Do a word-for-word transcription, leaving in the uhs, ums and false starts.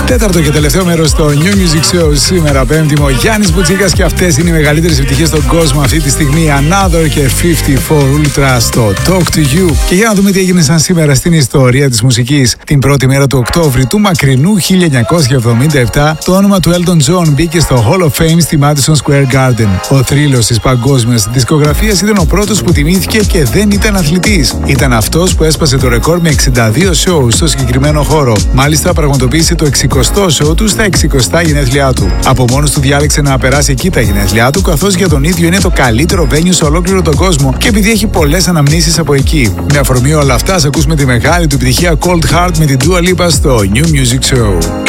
Τέταρτο και τελευταίο μέρος στο New Music Show σήμερα Πέμπτη. Ο Γιάννης Μπουτσίκας και αυτές είναι οι μεγαλύτερες επιτυχίες στον κόσμο αυτή τη στιγμή. Another και πενήντα τέσσερα Ultra στο Talk to You. Και για να δούμε τι έγινε σαν σήμερα στην ιστορία της μουσικής. Την πρώτη μέρα του Οκτώβρη του μακρινού χίλια εννιακόσια εβδομήντα επτά, το όνομα του Elton John μπήκε στο Hall of Fame στη Madison Square Garden. Ο θρύλος της παγκόσμιας δισκογραφίας ήταν ο πρώτος που τιμήθηκε και δεν ήταν αθλητής. Ήταν αυτός που έσπασε το ρεκόρ με εξήντα δύο shows στο συγκεκριμένο χώρο. Μάλιστα, πραγματοποίησε το εξηκοστό show του στα εξηκοστά γενέθλιά του. Από μόνος του διάλεξε να περάσει εκεί τα γενέθλιά του, καθώς για τον ίδιο είναι το καλύτερο venue σε ολόκληρο τον κόσμο και επειδή έχει πολλές αναμνήσεις από εκεί. Με αφορμή όλα αυτά, ας ακούσουμε τη μεγάλη του επιτυχία Cold Heart με την Dua Lipa στο New Music Show.